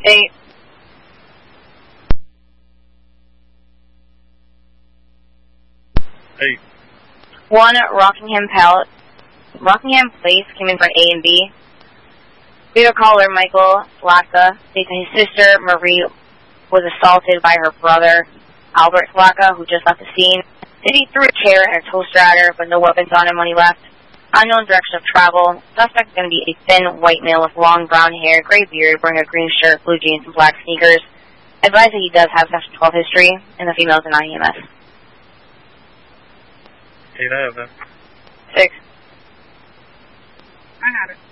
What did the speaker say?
8. 8. 1 Rockingham Place came in for an A and B. Due to caller Michael Flacca states that his sister Marie was assaulted by her brother Albert Flacca, who just left the scene. Said he threw a chair and a toaster at her, but no weapons on him when he left. Unknown direction of travel. Suspect is going to be a thin white male with long brown hair, gray beard, wearing a green shirt, blue jeans, and black sneakers. Advised that he does have Section 12 history, and the female is an IEMS. 8 I have that. 6. I have it.